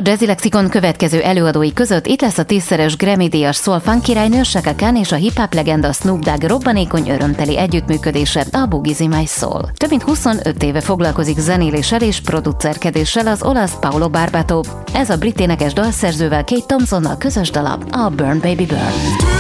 Jazzy Lexikon következő előadói között itt lesz a 10-szeres Grammy-díjas soul funk királynő Chaka Khan és a hip-hop legenda Snoop Dogg robbanékony örömteli együttműködése a Boogie's in My Soul. Több mint 25 éve foglalkozik zenéléssel és producerkedéssel az olasz Paolo Barbato. Ez a brit énekes dalszerzővel, Kate Thompsonnal közös dala, a Burn Baby Burn.